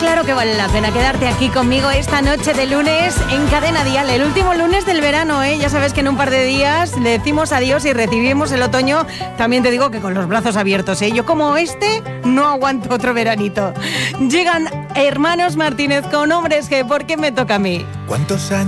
claro que vale la pena quedarte aquí conmigo esta noche de lunes en Cadena Dial, el último lunes del verano, ¿eh? Ya sabes que en un par de días le decimos adiós y recibimos el otoño. También te digo que con los brazos abiertos, ¿eh? Yo como no aguanto otro veranito. Llegan Hermanos Martínez con Hombres G. ¿Por qué me toca a mí? ¿Cuántos años